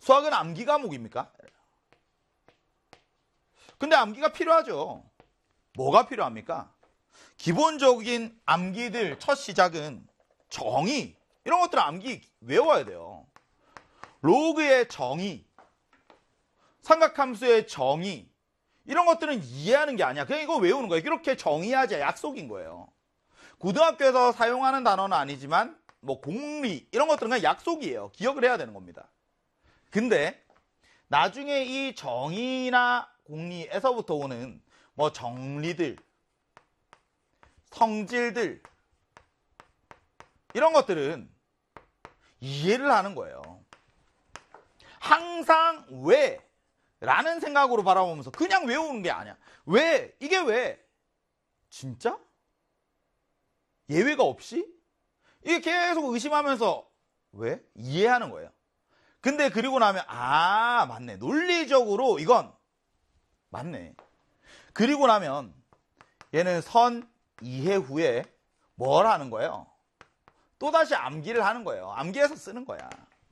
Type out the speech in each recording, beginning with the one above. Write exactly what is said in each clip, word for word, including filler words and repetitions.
수학은 암기 과목입니까? 근데 암기가 필요하죠. 뭐가 필요합니까? 기본적인 암기들 첫 시작은 정의, 이런 것들은 암기 외워야 돼요. 로그의 정의, 삼각함수의 정의, 이런 것들은 이해하는 게 아니야. 그냥 이거 외우는 거예요. 이렇게 정의하자 약속인 거예요. 고등학교에서 사용하는 단어는 아니지만 뭐 공리 이런 것들은 그냥 약속이에요. 기억을 해야 되는 겁니다. 근데 나중에 이 정의나 공리에서부터 오는 뭐 정리들, 성질들 이런 것들은 이해를 하는 거예요. 항상 왜? 라는 생각으로 바라보면서 그냥 외우는 게 아니야. 왜? 이게 왜? 진짜? 예외가 없이? 이게 계속 의심하면서 왜? 이해하는 거예요. 근데 그리고 나면 아 맞네. 논리적으로 이건 맞네. 그리고 나면 얘는 선 이해 후에 뭘 하는 거예요? 또다시 암기를 하는 거예요. 암기해서 쓰는 거야.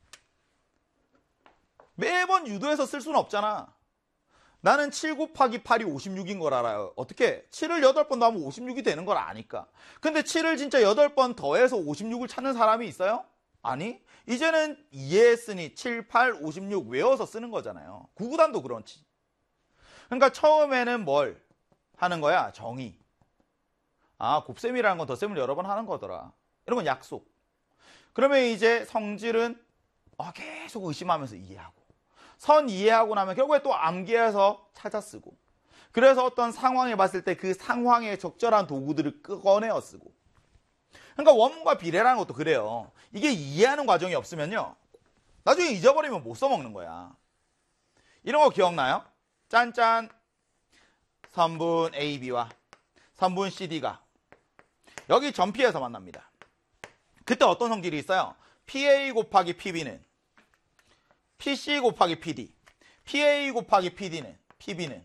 매번 유도해서 쓸 수는 없잖아. 나는 칠 곱하기 팔이 오십육인 걸 알아요. 어떻게? 칠을 여덟 번 더하면 오십육이 되는 걸 아니까. 근데 칠을 진짜 여덟 번 더해서 오십육을 찾는 사람이 있어요? 아니, 이제는 이해했으니 칠, 팔, 오십육 외워서 쓰는 거잖아요. 구구단도 그렇지. 그러니까 처음에는 뭘 하는 거야? 정의. 아, 곱셈이라는 건 덧셈을 여러 번 하는 거더라. 이런 건 약속. 그러면 이제 성질은 아, 계속 의심하면서 이해하고. 선 이해하고 나면 결국에 또 암기해서 찾아 쓰고. 그래서 어떤 상황에 봤을 때 그 상황에 적절한 도구들을 꺼내어 쓰고. 그러니까 원문과 비례라는 것도 그래요. 이게 이해하는 과정이 없으면요, 나중에 잊어버리면 못 써먹는 거야. 이런 거 기억나요? 짠짠. 선분 A, B와 선분 C, D가 여기 전피에서 만납니다. 그때 어떤 성질이 있어요? 피에이 곱하기 피비는 피씨 곱하기 피디, 피에이 곱하기 피디는, 피비는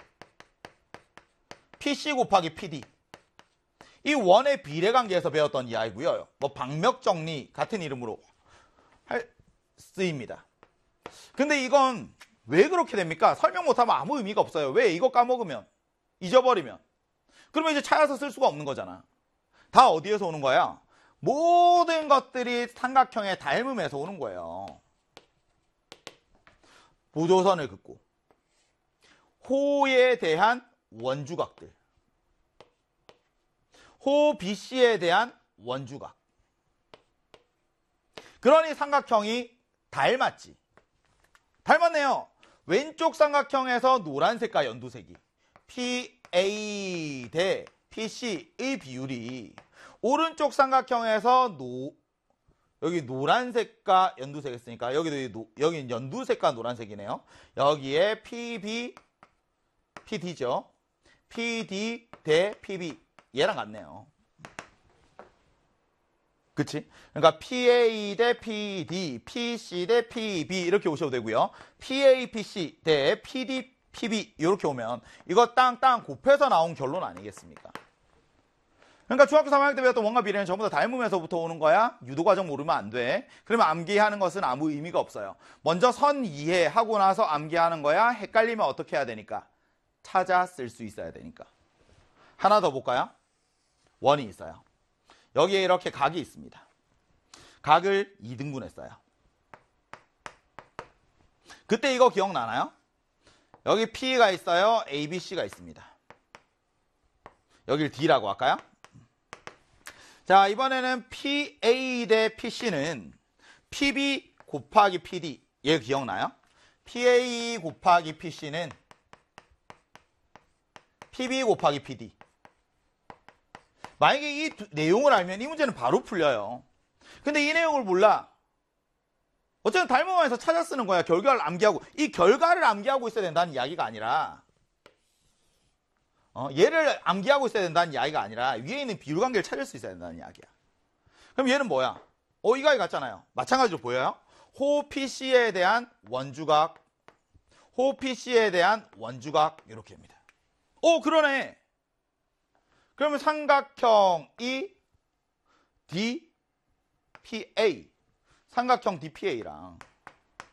피씨 곱하기 피디. 이 원의 비례관계에서 배웠던 이야기고요. 뭐 방맥정리 같은 이름으로 할, 쓰입니다. 근데 이건 왜 그렇게 됩니까? 설명 못하면 아무 의미가 없어요. 왜? 이거 까먹으면, 잊어버리면. 그러면 이제 찾아서 쓸 수가 없는 거잖아. 다 어디에서 오는 거야? 모든 것들이 삼각형의 닮음에서 오는 거예요. 보조선을 긋고 호에 대한 원주각들, 호 비씨에 대한 원주각. 그러니 삼각형이 닮았지. 닮았네요. 왼쪽 삼각형에서 노란색과 연두색이 피에이 대 피씨의 비율이 오른쪽 삼각형에서 노 여기 노란색과 연두색 했으니까 여기도 여기 연두색과 노란색이네요. 여기에 피비, 피디죠. 피디 대 피비 얘랑 같네요. 그치? 그러니까 피에이 대 피디, 피씨 대 피비 이렇게 오셔도 되고요. 피에이, 피씨 대 피디, 피비 이렇게 오면 이거 땅땅 곱해서 나온 결론 아니겠습니까? 그러니까 중학교 삼 학년 때 배웠던 원과 비례는 전부 다 닮음에서부터 오는 거야. 유도과정 모르면 안 돼. 그러면 암기하는 것은 아무 의미가 없어요. 먼저 선 이해하고 나서 암기하는 거야. 헷갈리면 어떻게 해야 되니까? 찾아 쓸 수 있어야 되니까. 하나 더 볼까요? 원이 있어요. 여기에 이렇게 각이 있습니다. 각을 이 등분했어요. 그때 이거 기억나나요? 여기 P가 있어요. A, B, C가 있습니다. 여길 D라고 할까요? 자, 이번에는 피에이 대 피씨는 피비 곱하기 피디. 얘 기억나요? 피에이 곱하기 피씨는 피비 곱하기 피디. 만약에 이 두, 내용을 알면 이 문제는 바로 풀려요. 근데 이 내용을 몰라. 어쨌든 닮음에서 찾아 쓰는 거야. 결과를 암기하고. 이 결과를 암기하고 있어야 된다는 이야기가 아니라 어, 얘를 암기하고 있어야 된다는 이야기가 아니라 위에 있는 비율관계를 찾을 수 있어야 된다는 이야기야. 그럼 얘는 뭐야? 어, 이가이 같잖아요. 마찬가지로 보여요? 호 피씨에 대한 원주각, 호 피씨에 대한 원주각 이렇게입니다. 오, 그러네. 그러면 삼각형이 디피에이, 삼각형 디피에이랑